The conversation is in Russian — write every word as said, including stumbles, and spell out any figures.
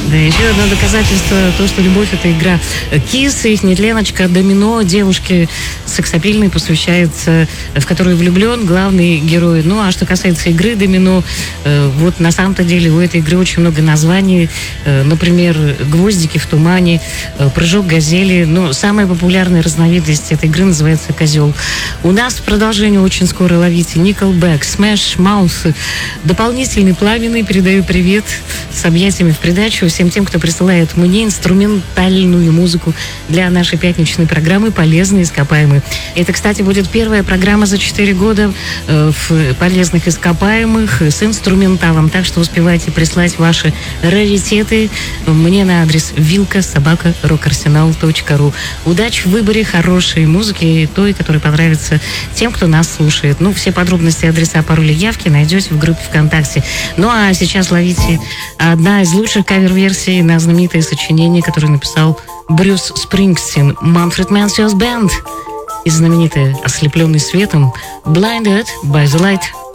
Да, еще одно доказательство, то, что любовь — это игра. Кис, их нетленочка, домино, девушке сексапильной посвящается, в которую влюблен главный герой. Ну, а что касается игры домино, вот на самом-то деле у этой игры очень много названий. Например, гвоздики в тумане, прыжок газели. Но самая популярная разновидность этой игры называется козел. У нас в продолжении очень скоро ловите Nickelback, Smash Mouth. Дополнительный пламенный, передаю привет с объятиями в придачу всем тем, кто присылает мне инструментальную музыку для нашей пятничной программы «Полезные ископаемые». Это, кстати, будет первая программа за четыре года э, в полезных ископаемых с инструменталом. Так что успевайте прислать ваши раритеты мне на адрес вилка собака рок-арсенал точка ру. Удачи в выборе хорошей музыки, той, которая понравится тем, кто нас слушает. Ну, все подробности, адреса, пароли, явки найдете в группе ВКонтакте. Ну, а сейчас ловите одна из лучших кавер-версий на знаменитое сочинение, которое написал Брюс Спрингстин, Manfred Mann's Band, и знаменитое «Ослепленный светом» Blinded by the Light.